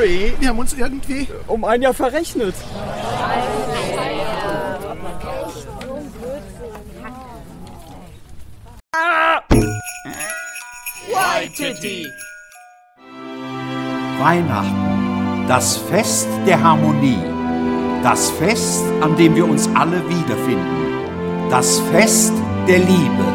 Nee, wir haben uns irgendwie um ein Jahr verrechnet. Waititi. Weihnachten, das Fest der Harmonie, das Fest, an dem wir uns alle wiederfinden, das Fest der Liebe.